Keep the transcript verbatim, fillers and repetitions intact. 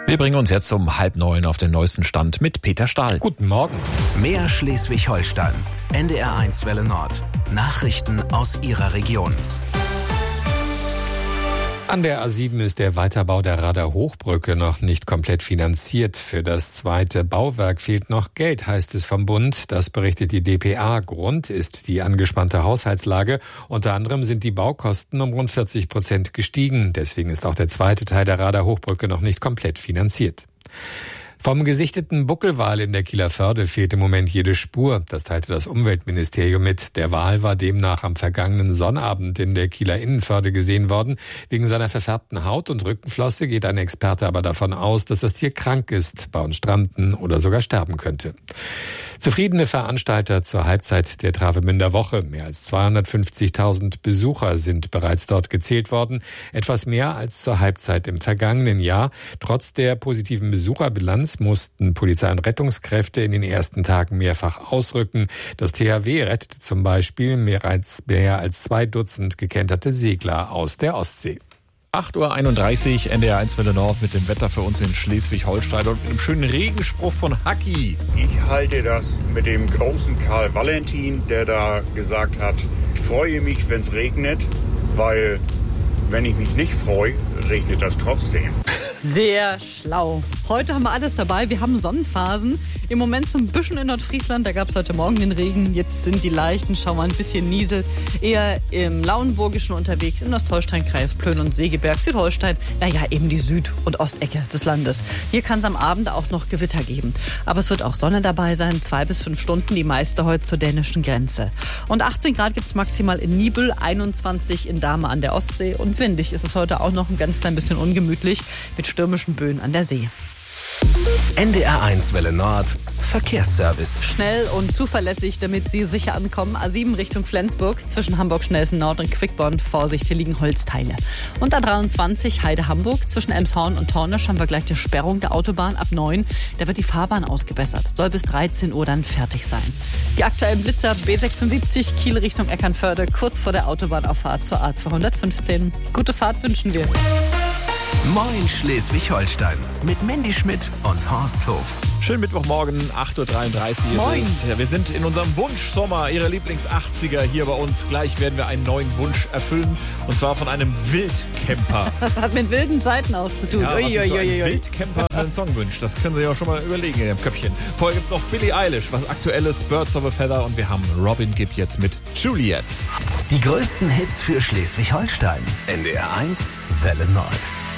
Wir bringen uns jetzt um halb neun auf den neuesten Stand mit Peter Stahl. Guten Morgen. Mehr Schleswig-Holstein. N D R eins Welle Nord. Nachrichten aus Ihrer Region. An der A sieben ist der Weiterbau der Rader Hochbrücke noch nicht komplett finanziert. Für das zweite Bauwerk fehlt noch Geld, heißt es vom Bund. Das berichtet die D P A. Grund ist die angespannte Haushaltslage. Unter anderem sind die Baukosten um rund vierzig Prozent gestiegen. Deswegen ist auch der zweite Teil der Rader Hochbrücke noch nicht komplett finanziert. Vom gesichteten Buckelwal in der Kieler Förde fehlt im Moment jede Spur. Das teilte das Umweltministerium mit. Der Wal war demnach am vergangenen Sonnabend in der Kieler Innenförde gesehen worden. Wegen seiner verfärbten Haut und Rückenflosse geht ein Experte aber davon aus, dass das Tier krank ist, bauen stranden oder sogar sterben könnte. Zufriedene Veranstalter zur Halbzeit der Travemünder Woche. Mehr als zweihundertfünfzigtausend Besucher sind bereits dort gezählt worden. Etwas mehr als zur Halbzeit im vergangenen Jahr. Trotz der positiven Besucherbilanz mussten Polizei und Rettungskräfte in den ersten Tagen mehrfach ausrücken. Das T H W rettete zum Beispiel mehr als, mehr als zwei Dutzend gekenterte Segler aus der Ostsee. acht Uhr einunddreißig, N D R eins Welle Nord mit dem Wetter für uns in Schleswig-Holstein und mit einem schönen Regenspruch von Hacki. Ich halte das mit dem großen Karl Valentin, der da gesagt hat, ich freue mich, wenn es regnet, weil wenn ich mich nicht freue, regnet das trotzdem. Sehr schlau. Heute haben wir alles dabei. Wir haben Sonnenphasen. Im Moment so ein bisschen in Nordfriesland. Da gab es heute Morgen den Regen. Jetzt sind die leichten Schauer ein bisschen nieselt. Eher im Lauenburgischen unterwegs, in Ostholstein-Kreis, Plön und Segeberg, Südholstein. Naja, eben die Süd- und Ostecke des Landes. Hier kann es am Abend auch noch Gewitter geben. Aber es wird auch Sonne dabei sein. Zwei bis fünf Stunden, die meiste heute zur dänischen Grenze. Und achtzehn Grad gibt es maximal in Nibel, einundzwanzig in Dahme an der Ostsee. Und windig ist es heute auch noch ein ganz klein bisschen ungemütlich mit stürmischen Böen an der See. N D R eins Welle Nord. Verkehrsservice. Schnell und zuverlässig, damit Sie sicher ankommen. A sieben Richtung Flensburg, zwischen Hamburg-Schnellsen Nord und Quickborn. Vorsicht, hier liegen Holzteile. Und A dreiundzwanzig Heide-Hamburg, zwischen Elmshorn und Tornisch haben wir gleich die Sperrung der Autobahn ab neun. Da wird die Fahrbahn ausgebessert. Soll bis dreizehn Uhr dann fertig sein. Die aktuellen Blitzer B sechsundsiebzig Kiel Richtung Eckernförde, kurz vor der Autobahnauffahrt zur A zweihundertfünfzehn. Gute Fahrt wünschen wir. Moin Schleswig-Holstein mit Mandy Schmidt und Horst Hof. Schönen Mittwochmorgen, acht Uhr dreiunddreißig. Moin. Ja, wir sind in unserem Wunschsommer, Ihre Lieblings-achtziger hier bei uns. Gleich werden wir einen neuen Wunsch erfüllen. Und zwar von einem Wildcamper. Das hat mit wilden Zeiten auch zu tun. Ja, was sich so ein Uiuiui. Wildcamper für einen Song wünscht. Das können Sie ja schon mal überlegen in Ihrem Köpfchen. Vorher gibt es noch Billie Eilish, was aktuelles, Birds of a Feather. Und wir haben Robin Gibb jetzt mit Juliet. Die größten Hits für Schleswig-Holstein. N D R eins Welle Nord.